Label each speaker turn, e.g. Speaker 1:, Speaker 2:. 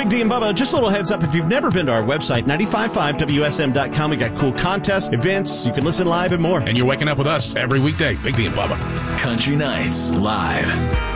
Speaker 1: Big D and Bubba, just a little heads up. If you've never been to our website, 955WSM.com, we got cool contests, events, you can listen live and more.
Speaker 2: And you're waking up with us every weekday. Big D and Bubba.
Speaker 3: Country Nights Live.